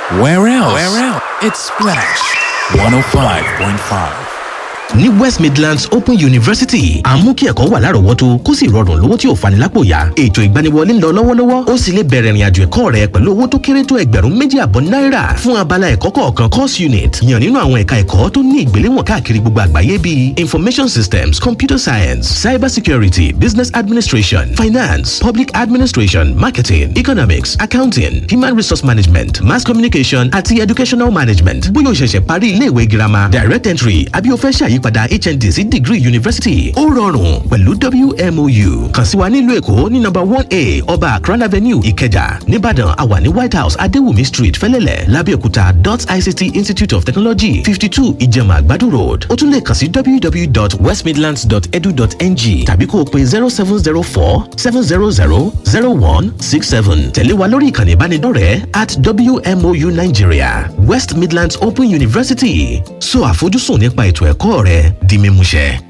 Where else? It's Splash 105.5. ní West Midlands Open University àmú kí ẹ̀kọ́ wà lárọ̀ọ́wọ́tó kó sì rọrùn lówó tí ò fani lápò yá. Ètò ìgbaniwọlé ń lọ lọ́wọ́lọ́wọ́ ó sì lè bẹ̀rẹ̀ ìrìnàjò ẹ̀kọ́ rẹ pẹ̀lú owó tó kéré tó $2,500 náírà fún abala ẹ̀kọ́ kọ̀ọ̀kan course unit yàn nínú àwọn ẹ̀ka ẹ̀kọ́ tó ní ìgbéléwọ̀n káàkiri gbogbo àgbáyé bíi Information Systems, Computer Science, Cyber Security, Business Administration, Finance, Public Administration, Marketing, Economics, Accounting, Human Resource Management, Mass Communication àti Educational Management. Bóyá o ṣẹ̀ṣẹ̀ parí ilé-ìwé girama Direct Entry àbí o fẹ́ ṣàyípadà HND sí degree university ó rọrùn pẹ̀lú WMOU. Kàn sí wa nílùú Èkó ní number 1A Ọba Akran Avenue Ìkẹjà. Níbàdàn a wà ní White House Adéwùmí Street Fẹ́lẹ́lẹ̀ Lábẹ́òkúta .ICT Institute of Technology 52 Ìjẹ̀mà Àgbàdo Road. O tún lè kàn sí www.westmidlands.edu.ng tàbí kó o pè 0704-700-0167. Tẹ̀lé wa lórí ìkànnì ìbánidọ́rẹ̀ẹ́ @WMOU Nigeria. West Midlands Open University. So àfojúsùn nípa ètò ẹ̀kọ́ rẹ di mímúṣẹ.